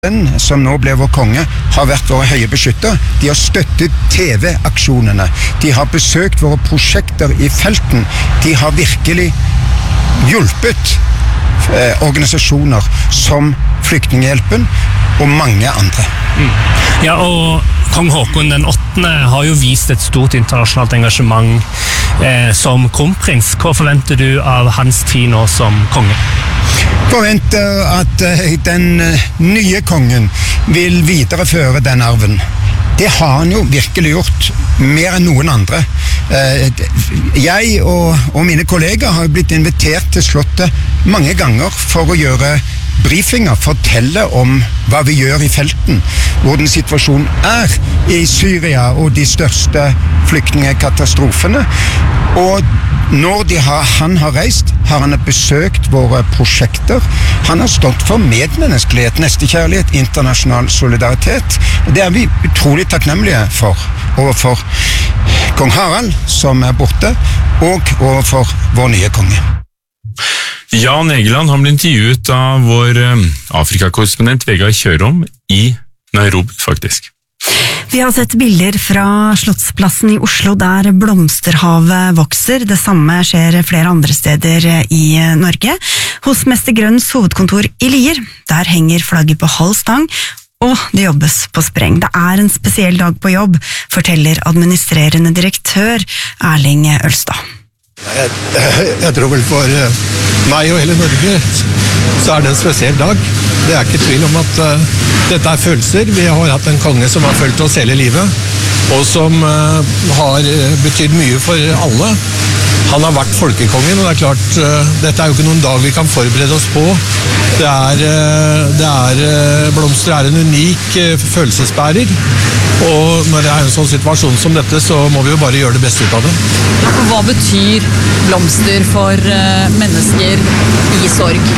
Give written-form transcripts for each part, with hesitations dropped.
Den som nå ble vår konge, har vært våre høye beskytter. De har støttet TV-aksjonene. De har besøkt våre prosjekter i felten. De har virkelig hjulpet organisasjoner som Flyktninghjelpen og mange andre. Ja, og kong Haakon den 8. har jo vist et stort internasjonalt engasjement som kronprins. Hva forventer du av hans tid nå som konge? Forventer at den nye kongen vil videreføre den arven. Det har han jo virkelig gjort, mer enn noen andre. Jeg og mine kolleger har blitt invitert til slottet mange ganger for å gjøre briefinger, fortelle om hva vi gjør i felten, hvordan situasjonen er i Syria og de største flyktningkatastrofene. Og når han har reist, har han besøkt våre prosjekter. Han har stått for medmenneskelighet, nestekjærlighet, internasjonal solidaritet. Det er vi utrolig takknemlige for, overfor kong Harald, som er borte, og overfor vår nye konge. Jan Egeland, han ble intervjuet av vår Afrikakorrespondent Vegard Kjørom i Nairobi, faktisk. Vi har sett bilder fra Slottsplassen i Oslo der blomsterhavet vokser. Det samme skjer flere andre steder i Norge. Hos Mester Grønns hovedkontor i Lier, der henger flagget på halv stang, og det jobbes på spreng. Det er en spesiell dag på jobb, forteller administrerende direktør Erling Ølstad. Jeg tror vel for meg og hele Norge så er det en spesiell dag. Det er ikke tvil om at dette er følelser. Vi har hatt en konge som har fulgt oss hele livet, og som har betydd mye for alle. Han har vært folkekongen, og det er klart, dette er jo ikke noen dag vi kan forberede oss på. Blomster er en unik følelsesbærer, og når det er en sånn situasjon som dette, så må vi jo bare gjøre det beste ut av det. Hva betyr blomster for mennesker i sorg?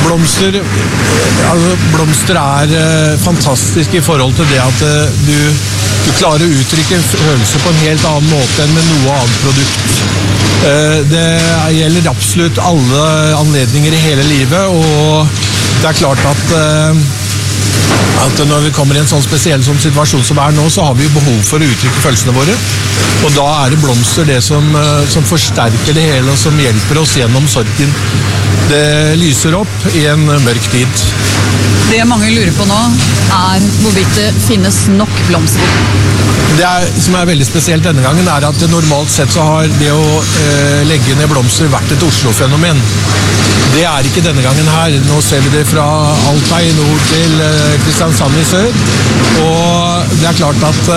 Blomster er fantastisk i forhold til det at du klarer å uttrykke en følelse på en helt annen måte enn med noe annet produkt. Det gjelder absolutt alle anledninger i hele livet, og det er klart at når vi kommer i en sånn spesiell situasjon som er nå, så har vi jo behov for å uttrykke følelsene våre, og da er det blomster det som forsterker det hele, og som hjelper oss gjennom sorgen. Det lyser opp i en mørk tid. Det mange lurer på nå er hvorvidt det finnes nok blomster. Det som er veldig spesielt denne gangen er at normalt sett så har det å legge ned blomster vært et Oslo-fenomen. Det er ikke denne gangen her. Nå ser vi det fra Alta i nord til Kristiansand i sør. Og det er klart at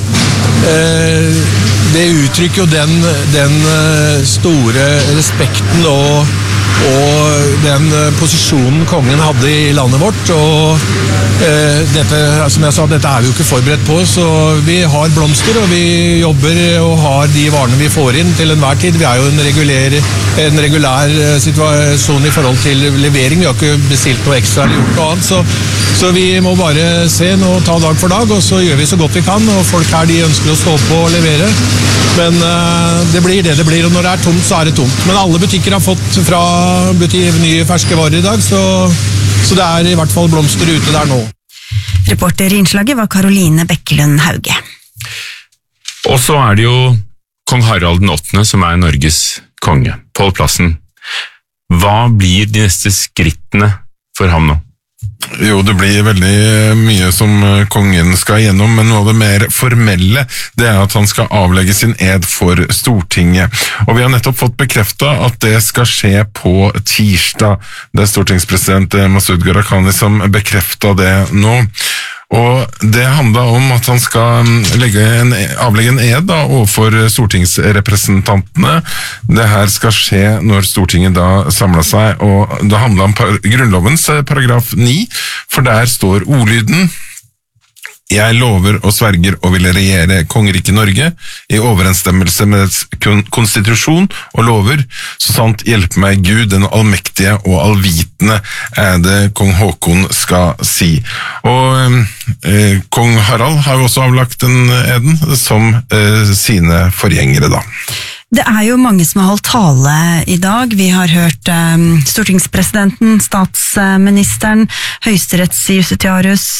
det uttrykker jo den store respekten og den posisjonen kongen hadde i landet vårt, og dette, som jeg sa, dette er vi jo ikke forberedt på, så vi har blomster, og vi jobber og har de varene vi får inn til enhver tid. Vi er jo en regulær situasjon i forhold til levering, vi har ikke bestilt noe ekstra eller gjort noe annet, så vi må bare se nå, ta dag for dag, og så gjør vi så godt vi kan, og folk her de ønsker å stå på og levere, men det blir det blir, og når det er tomt så er det tomt. Men alle butikker har fått fra nye ferske varer i dag, så det er i hvert fall blomster ute der nå. Reporter i innslaget var Karoline Bekkelund Hauge. Og så er det jo kong Harald den 8. som er Norges konge, Pål Plassen. Hva blir de neste skrittene for ham nå? Jo, det blir veldig mye som kongen skal gjennom, men noe av det mer formelle, det er at han skal avlegge sin ed for Stortinget. Og vi har nettopp fått bekreftet at det skal skje på tirsdag. Det er stortingspresident Masud Gharahkhani som bekreftet det nå. Og det handler om at han skal avlegge en ed da, overfor stortingsrepresentantene. Det her skal skje når Stortinget da samler seg, og det handler om Grunnlovens paragraf 9, for der står ordlyden: Jeg lover og sverger å ville regjere kongeriket Norge i overensstemmelse med dets konstitusjon og lover, så sant hjelpe meg Gud, den allmektige og allvitende, er det kong Haakon skal si. Og kong Harald har jo også avlagt den eden som sine forgjengere da. Det jo mange som har holdt tale i dag. Vi har hørt stortingspresidenten, statsministeren, høyesterettsjustitiarius